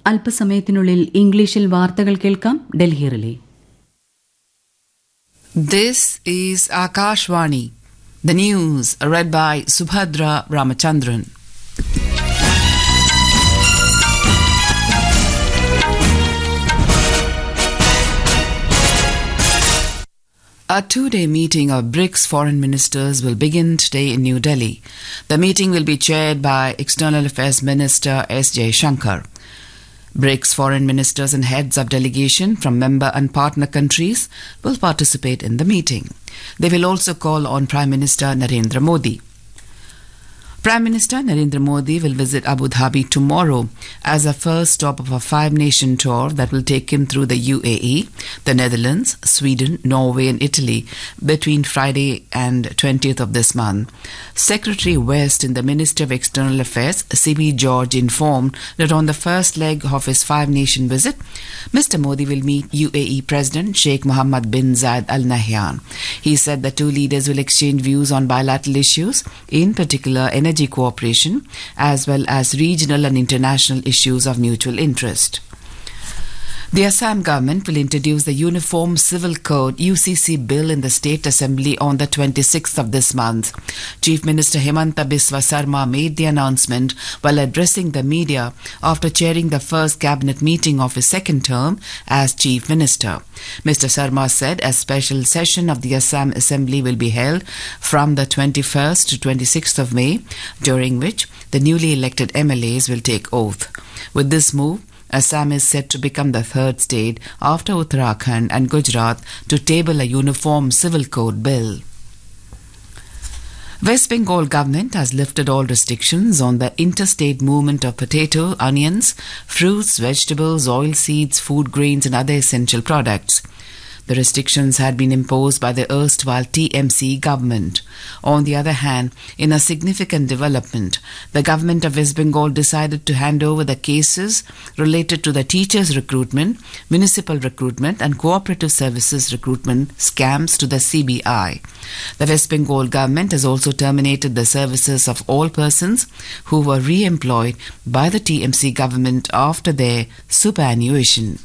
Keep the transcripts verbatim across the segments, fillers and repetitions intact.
അല്പസമയത്തിനുള്ളിൽ ഇംഗ്ലീഷിൽ വാർത്തകൾ കേൾക്കാം. Delhi relay. This is Akashvani. The news read by Subhadra Ramachandran. A two-day meeting of BRICS foreign ministers will begin today in New Delhi. The meeting will be chaired by External Affairs Minister S. Jaishankar. BRICS foreign ministers and heads of delegation from member and partner countries will participate in the meeting. They will also call on Prime Minister Narendra Modi. Prime Minister Narendra Modi will visit Abu Dhabi tomorrow as a first stop of a five-nation tour that will take him through the U A E, the Netherlands, Sweden, Norway and Italy between Friday and twentieth of this month. Secretary West in the Ministry of External Affairs, C B George, informed that on the first leg of his five-nation visit, Mister Modi will meet U A E President Sheikh Mohammed bin Zayed Al Nahyan. He said the two leaders will exchange views on bilateral issues, in particular energy cooperation, as well as regional and international issues of mutual interest. The Assam government will introduce the Uniform Civil Code U C C bill in the State Assembly on the twenty-sixth of this month. Chief Minister Himanta Biswa Sarma made the announcement while addressing the media after chairing the first cabinet meeting of his second term as Chief Minister. Mister Sarma said a special session of the Assam Assembly will be held from the twenty-first to twenty-sixth of May, during which the newly elected M L As will take oath. With this move, Assam is set to become the third state after Uttarakhand and Gujarat to table a uniform civil code bill. West Bengal government has lifted all restrictions on the interstate movement of potato, onions, fruits, vegetables, oilseeds, food grains and other essential products. The restrictions had been imposed by the erstwhile T M C government. On the other hand, in a significant development, the government of West Bengal decided to hand over the cases related to the teachers' recruitment, municipal recruitment and cooperative services recruitment scams to the C B I. The West Bengal government has also terminated the services of all persons who were re-employed by the T M C government after their superannuation.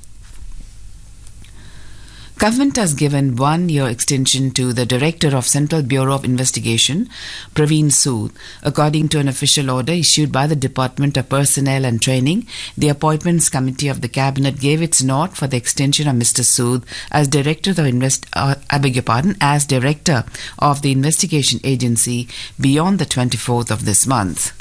Government has given one-year extension to the Director of Central Bureau of Investigation, Praveen Sood. According to an official order issued by the Department of Personnel and Training, the Appointments Committee of the Cabinet gave its nod for the extension of Mister Sood as Director of Invest uh, I beg your pardon, as Director of the Investigation Agency beyond the twenty-fourth of this month.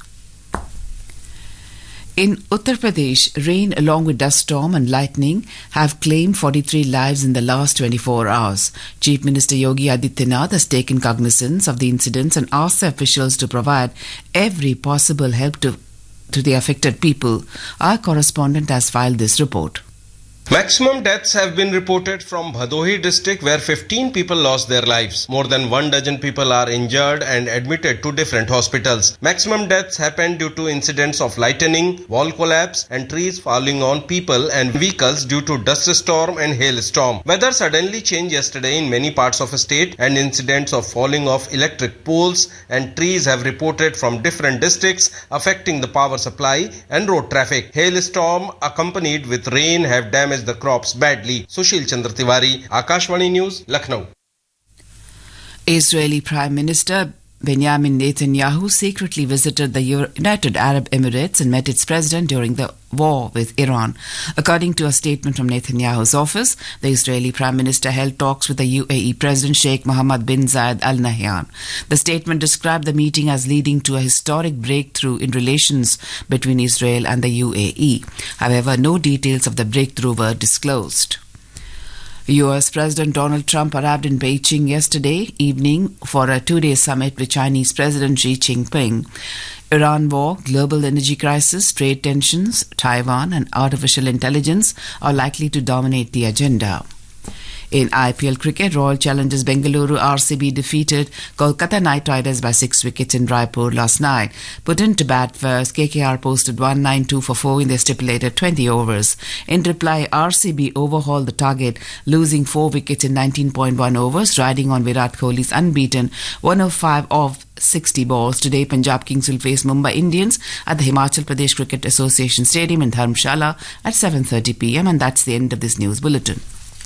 In Uttar Pradesh, rain along with dust storm and lightning have claimed forty-three lives in the last twenty-four hours. Chief Minister Yogi Adityanath has taken cognizance of the incidents and asked the officials to provide every possible help to, to the affected people. Our correspondent has filed this report. Maximum deaths have been reported from Bhadohi district, where fifteen people lost their lives. More than one dozen people are injured and admitted to different hospitals. Maximum deaths happened due to incidents of lightning, wall collapse and trees falling on people and vehicles due to dust storm and hailstorm. Weather suddenly changed yesterday in many parts of the state, and incidents of falling of electric poles and trees have reported from different districts, affecting the power supply and road traffic. Hailstorm accompanied with rain have damaged the crops badly. Sushil Chandra Tiwari, Akashvani News, Lucknow. Israeli Prime Minister Benjamin Netanyahu secretly visited the United Arab Emirates and met its president during the war with Iran. According to a statement from Netanyahu's office, the Israeli Prime Minister held talks with the U A E President Sheikh Mohammed bin Zayed Al Nahyan. The statement described the meeting as leading to a historic breakthrough in relations between Israel and the U A E. However, no details of the breakthrough were disclosed. U S President Donald Trump arrived in Beijing yesterday evening for a two-day summit with Chinese President Xi Jinping. Iran war, global energy crisis, trade tensions, Taiwan and artificial intelligence are likely to dominate the agenda. In I P L cricket, Royal Challengers Bengaluru R C B defeated Kolkata Knight Riders by six wickets in Raipur last night. Put into bat first, K K R posted one ninety-two for four in their stipulated twenty overs. In reply, R C B overhauled the target, losing four wickets in nineteen point one overs, riding on Virat Kohli's unbeaten one oh five of sixty balls. Today, Punjab Kings will face Mumbai Indians at the Himachal Pradesh Cricket Association Stadium in Dharamshala at seven thirty p m and that's the end of this news bulletin.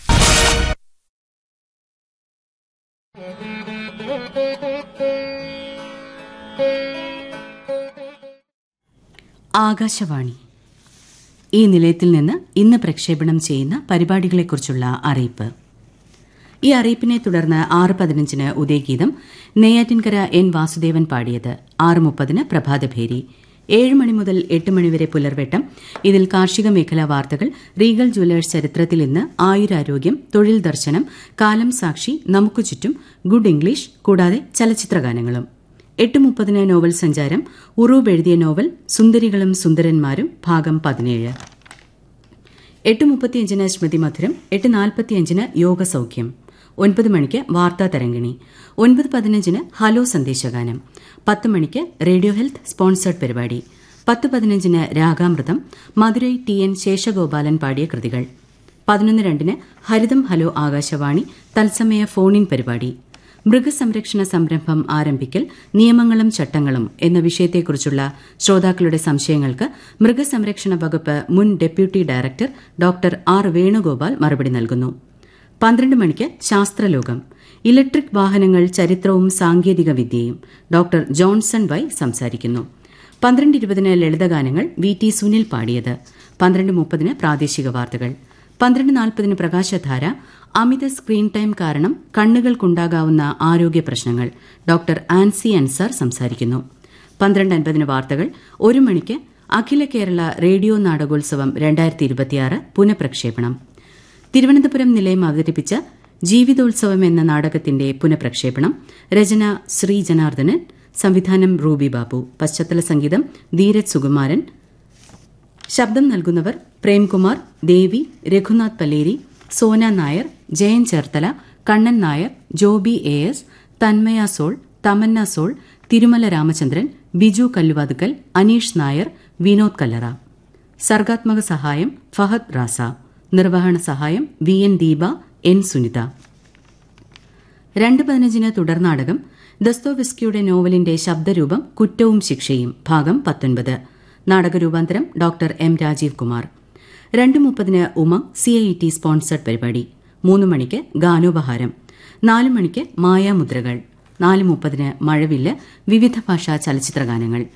Akashvani. ഈ നിലയത്തിൽ നിന്ന് ഇന്ന് പ്രക്ഷേപണം ചെയ്യുന്ന പരിപാടികളെക്കുറിച്ചുള്ള അറിയിപ്പ്. ഈ അറിയിപ്പിനെ തുടർന്ന് ആറ് പതിനഞ്ചിന് ഉദയഗീതം, നെയ്യാറ്റിൻകര എൻ വാസുദേവൻ പാടിയത്. ആറ് മുപ്പതിന് പ്രഭാതഭേരി. ഏഴ് മണി മുതൽ എട്ട് മണിവരെ പുലർവെട്ടം. ഇതിൽ കാർഷിക മേഖലാ വാർത്തകൾ, റീഗൽ ജ്വല്ലേഴ്സ് ചരിത്രത്തിൽ ഇന്ന്, ആയുരാരോഗ്യം, തൊഴിൽ ദർശനം, കാലം സാക്ഷി, നമുക്കു ചുറ്റും, ഗുഡ് ഇംഗ്ലീഷ്, കൂടാതെ ചലച്ചിത്രഗാനങ്ങളും. എട്ട് മുപ്പതിന് നോവൽ സഞ്ചാരം, ഉറൂബ് എഴുതിയ നോവൽ സുന്ദരികളും സുന്ദരന്മാരും ഭാഗം പതിനേഴ്. എട്ട് മുപ്പത്തിയഞ്ചിന് സ്മൃതി മധുരം, എട്ട് നാൽപ്പത്തിയഞ്ചിന് യോഗസൌഖ്യം. ഒൻപത് മണിക്ക് വാർത്താ തരംഗിണി. ഒൻപത് പതിനഞ്ചിന് ഹലോ സന്ദേശഗാനം. പത്ത് മണിക്ക് റേഡിയോ ഹെൽത്ത് സ്പോൺസേഡ് പരിപാടി. പത്ത് പതിനഞ്ചിന് രാഗാമൃതം, മധുരൈ ടി എൻ ശേഷഗോപാലൻ പാടിയ കൃതികൾ. പതിനൊന്ന് രണ്ടിന് ഹരിതം ഹലോ ആകാശവാണി തത്സമയ ഫോണിൻ പരിപാടി. മൃഗസംരക്ഷണ സംരംഭം ആരംഭിക്കൽ, നിയമങ്ങളും ചട്ടങ്ങളും എന്ന വിഷയത്തെക്കുറിച്ചുള്ള ശ്രോതാക്കളുടെ സംശയങ്ങൾക്ക് മൃഗസംരക്ഷണ വകുപ്പ് മുൻ deputy director doctor R Venugopal മറുപടി നൽകുന്നു. പന്ത്രണ്ട് മണിക്ക് ശാസ്ത്രലോകം, ഇലക്ട്രിക് വാഹനങ്ങൾ ചരിത്രവും സാങ്കേതിക വിദ്യയും, ഡോക്ടർ ജോൺസൺ വൈ സംസാരിക്കുന്നു. പന്ത്രണ്ട് ഇരുപതിന് ലളിതഗാനങ്ങൾ, വി ടി സുനിൽ പാടിയത്. പന്ത്രണ്ട് മുപ്പതിന് പ്രാദേശിക വാർത്തകൾ. പന്ത്രണ്ട് നാൽപ്പതിന് പ്രകാശധാര, അമിത സ്ക്രീൻ ടൈം കാരണം കണ്ണുകൾക്കുണ്ടാകാവുന്ന ആരോഗ്യ പ്രശ്നങ്ങൾ, ഡോക്ടർ ആൻസി അൻസാർ സംസാരിക്കുന്നു. പന്ത്രണ്ട് അൻപതിന് വാർത്തകൾ. ഒരു മണിക്ക് അഖില കേരള റേഡിയോ നാടകോത്സവം രണ്ടായിരത്തി ഇരുപത്തിയാറ് പുനഃപ്രക്ഷേപണം. തിരുവനന്തപുരം നിലയം അവതരിപ്പിച്ച ജീവിതോത്സവം എന്ന നാടകത്തിന്റെ പുനഃപ്രക്ഷേപണം. രചന ശ്രീ ജനാർദ്ദനൻ, സംവിധാനം റൂബി ബാബു, പശ്ചാത്തല സംഗീതം ധീരജ് സുകുമാരൻ. ശബ്ദം നൽകുന്നവർ പ്രേംകുമാർ, ദേവി, Raghunath Paleri, Sona Nair, Jayan Cherthala, Kannan Nair, Joby A S, Thanmaya soul, Tamannaah soul, Thirumala Ramachandran, Biju Kalluvathukkal, Aneesh Nair, Vinod കല്ലറ. സർഗാത്മക സഹായം ഫഹദ് റാസ. നിർവഹണ സഹായം V N Deepa, N Sunitha. രണ്ട് പതിനഞ്ചിന് തുടർനാടകം, ദസ്തോവെസ്കിയുടെ നോവലിന്റെ ശബ്ദരൂപം കുറ്റവും ശിക്ഷയും ഭാഗം പത്തൊൻപത്. നാടകരൂപാന്തരം ഡോക്ടർ എം രാജീവ് കുമാർ. രണ്ട് മുപ്പതിന് Umang C I T sponsored പരിപാടി. മൂന്ന് മണിക്ക് ഗാനോപഹാരം. നാല് മണിക്ക് മായാമുദ്രകൾ. നാല് മുപ്പതിന് മഴവില്ല്, വിവിധ ഭാഷാ ചലച്ചിത്രഗാനങ്ങൾ.